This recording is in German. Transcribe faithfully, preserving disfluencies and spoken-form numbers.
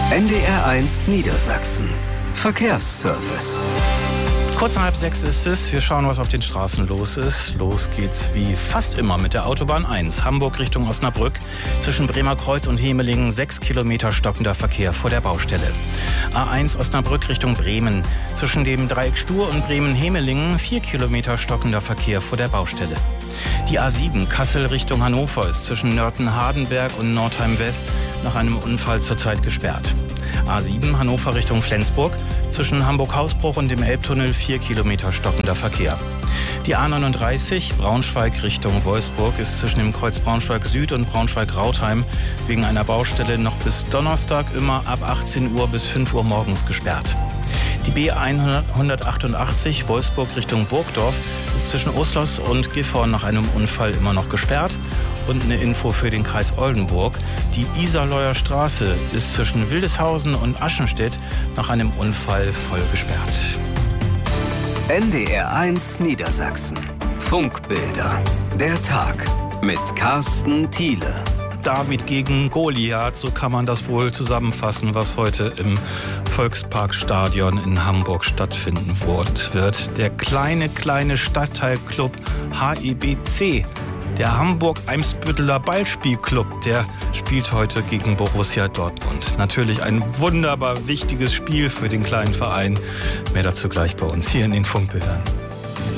N D R eins Niedersachsen. Verkehrsservice. Kurz nach halb sechs ist es. Wir schauen, was auf den Straßen los ist. Los geht's wie fast immer mit der Autobahn eins. Hamburg Richtung Osnabrück. Zwischen Bremerkreuz und Hemelingen sechs Kilometer stockender Verkehr vor der Baustelle. A eins Osnabrück Richtung Bremen. Zwischen dem Dreieck Stur und Bremen-Hemelingen vier Kilometer stockender Verkehr vor der Baustelle. Die A sieben Kassel Richtung Hannover ist zwischen Nörten-Hardenberg und Nordheim-West nach einem Unfall zurzeit gesperrt. A sieben Hannover Richtung Flensburg, zwischen Hamburg-Hausbruch und dem Elbtunnel vier Kilometer stockender Verkehr. Die A neununddreißig Braunschweig Richtung Wolfsburg ist zwischen dem Kreuz Braunschweig Süd und Braunschweig-Rautheim wegen einer Baustelle noch bis Donnerstag immer ab achtzehn Uhr bis fünf Uhr morgens gesperrt. Die B hundertachtundachtzig Wolfsburg Richtung Burgdorf ist zwischen Oslos und Gifhorn nach einem Unfall immer noch gesperrt. Und eine Info für den Kreis Oldenburg. Die Iserleuer Straße ist zwischen Wildeshausen und Aschenstedt nach einem Unfall voll gesperrt. N D R eins Niedersachsen. Funkbilder. Der Tag mit Carsten Thiele. David gegen Goliath, so kann man das wohl zusammenfassen, was heute im Volksparkstadion in Hamburg stattfinden wird. Der kleine, kleine Stadtteilclub H E B C, der Hamburg-Eimsbütteler Ballspielclub, der spielt heute gegen Borussia Dortmund. Natürlich ein wunderbar wichtiges Spiel für den kleinen Verein. Mehr dazu gleich bei uns hier in den Funkbildern.